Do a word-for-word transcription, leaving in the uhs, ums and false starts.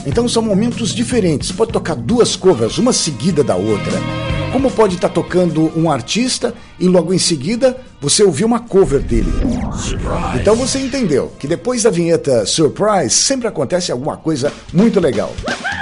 Então são momentos diferentes. Pode tocar duas covers, uma seguida da outra. Como pode estar tocando um artista e logo em seguida você ouviu uma cover dele. Surprise. Então você entendeu que depois da vinheta Surprise sempre acontece alguma coisa muito legal.